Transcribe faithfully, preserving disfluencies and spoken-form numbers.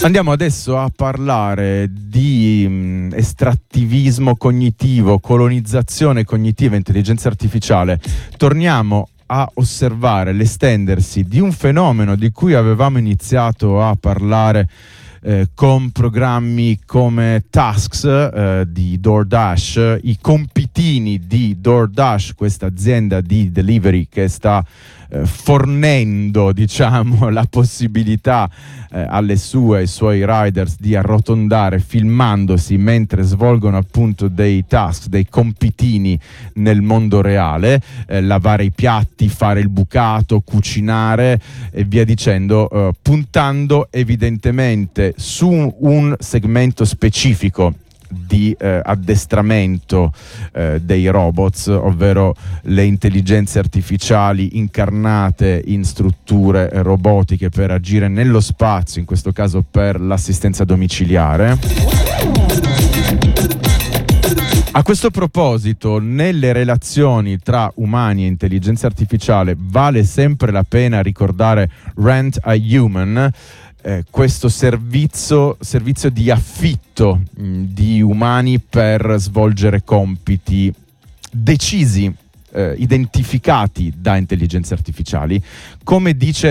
Andiamo adesso a parlare di mh, estrattivismo cognitivo, colonizzazione cognitiva, intelligenza artificiale. Torniamo a osservare l'estendersi di un fenomeno di cui avevamo iniziato a parlare eh, con programmi come Tasks eh, di DoorDash, i compitini di DoorDash, questa azienda di delivery che sta eh, fornendo, diciamo, la possibilità eh, alle sue, ai suoi riders di arrotondare filmandosi mentre svolgono appunto dei task, dei compitini nel mondo reale, eh, lavare i piatti, fare il bucato, cucinare e via dicendo, eh, puntando evidentemente su un segmento specifico di eh, addestramento eh, dei robots, ovvero le intelligenze artificiali incarnate in strutture eh, robotiche per agire nello spazio, in questo caso per l'assistenza domiciliare. A questo proposito, nelle relazioni tra umani e intelligenza artificiale vale sempre la pena ricordare Rent a Human, Eh, questo servizio, servizio di affitto mh, di umani per svolgere compiti decisi, eh, identificati da intelligenze artificiali. Come dice